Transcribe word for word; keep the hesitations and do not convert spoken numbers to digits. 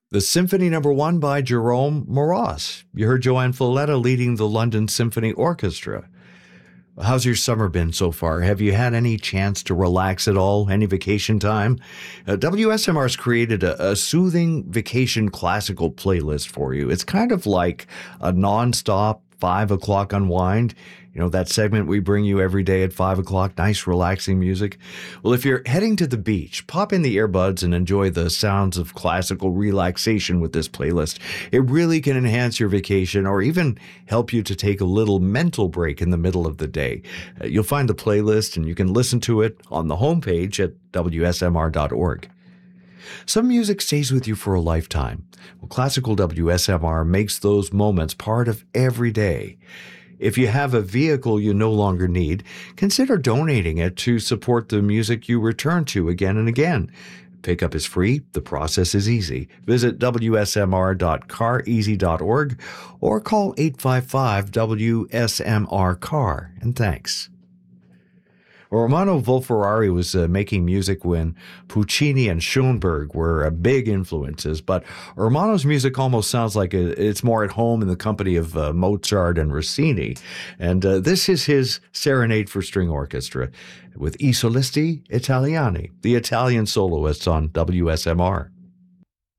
The Symphony Number One by Jerome Moross. You heard Joanne Folletta leading the London Symphony Orchestra. How's your summer been so far? Have you had any chance to relax at all? Any vacation time? Uh, W S M R's created a, a soothing vacation classical playlist for you. It's kind of like a nonstop five o'clock unwind. You know, that segment we bring you every day at five o'clock, nice relaxing music. Well, if you're heading to the beach, pop in the earbuds and enjoy the sounds of classical relaxation with this playlist. It really can enhance your vacation or even help you to take a little mental break in the middle of the day. Uh, you'll find the playlist and you can listen to it on the homepage at W S M R dot org. Some music stays with you for a lifetime. Well, classical W S M R makes those moments part of every day. If you have a vehicle you no longer need, consider donating it to support the music you return to again and again. Pickup is free. The process is easy. Visit W S M R dot car easy dot org or call eight five five W S M R car. And thanks. Romano Volferrari was uh, making music when Puccini and Schoenberg were uh, big influences, but Romano's music almost sounds like a, it's more at home in the company of uh, Mozart and Rossini. And uh, this is his Serenade for String Orchestra with I Solisti Italiani, the Italian soloists on W S M R.